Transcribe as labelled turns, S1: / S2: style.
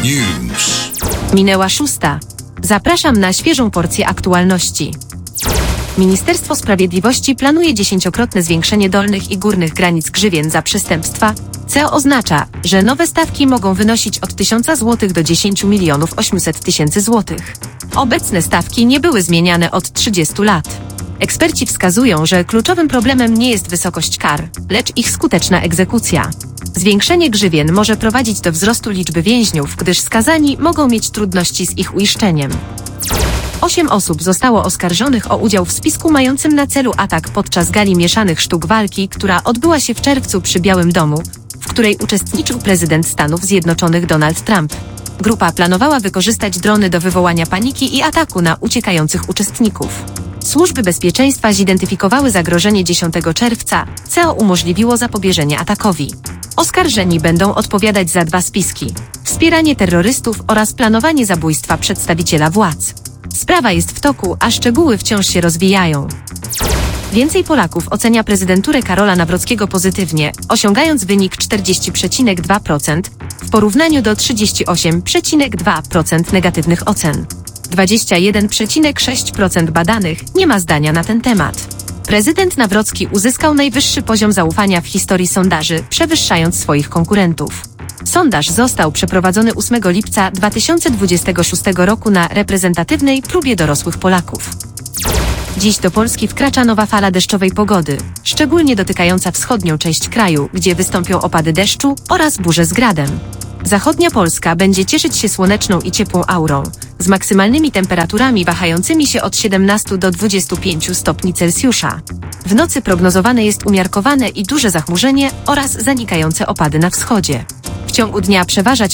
S1: News.
S2: Minęła 6. Zapraszam na świeżą porcję aktualności. Ministerstwo Sprawiedliwości planuje 10-krotne zwiększenie dolnych i górnych granic grzywien za przestępstwa, co oznacza, że nowe stawki mogą wynosić od 1000 zł do 10 800 000 zł. Obecne stawki nie były zmieniane od 30 lat. Eksperci wskazują, że kluczowym problemem nie jest wysokość kar, lecz ich skuteczna egzekucja. Zwiększenie grzywien może prowadzić do wzrostu liczby więźniów, gdyż skazani mogą mieć trudności z ich uiszczeniem. 8 osób zostało oskarżonych o udział w spisku mającym na celu atak podczas gali mieszanych sztuk walki, która odbyła się w czerwcu przy Białym Domu, w której uczestniczył prezydent Stanów Zjednoczonych Donald Trump. Grupa planowała wykorzystać drony do wywołania paniki i ataku na uciekających uczestników. Służby bezpieczeństwa zidentyfikowały zagrożenie 10 czerwca, co umożliwiło zapobieżenie atakowi. Oskarżeni będą odpowiadać za 2 spiski: wspieranie terrorystów oraz planowanie zabójstwa przedstawiciela władz. Sprawa jest w toku, a szczegóły wciąż się rozwijają. Więcej Polaków ocenia prezydenturę Karola Nawrockiego pozytywnie, osiągając wynik 40,2% w porównaniu do 38,2% negatywnych ocen. 21,6% badanych nie ma zdania na ten temat. Prezydent Nawrocki uzyskał najwyższy poziom zaufania w historii sondaży, przewyższając swoich konkurentów. Sondaż został przeprowadzony 8 lipca 2026 roku na reprezentatywnej próbie dorosłych Polaków. Dziś do Polski wkracza nowa fala deszczowej pogody, szczególnie dotykająca wschodnią część kraju, gdzie wystąpią opady deszczu oraz burze z gradem. Zachodnia Polska będzie cieszyć się słoneczną i ciepłą aurą, z maksymalnymi temperaturami wahającymi się od 17 do 25 stopni Celsjusza. W nocy prognozowane jest umiarkowane i duże zachmurzenie oraz zanikające opady na wschodzie. W ciągu dnia przeważać